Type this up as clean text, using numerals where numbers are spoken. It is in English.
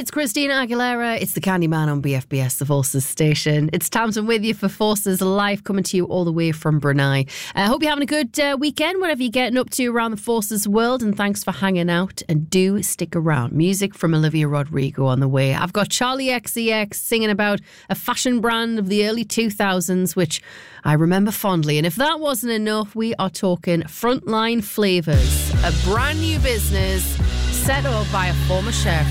It's Christina Aguilera. It's the Candyman on BFBS, the Forces station. It's Tamsin with you for Forces Live, coming to you all the way from Brunei. I hope you're having a good weekend, whatever you're getting up to around the Forces world, and thanks for hanging out, and do stick around. Music from Olivia Rodrigo on the way. I've got Charlie XCX singing about a fashion brand of the early 2000s, which I remember fondly. And if that wasn't enough, we are talking Frontline Flavors, a brand new business set up by a former chef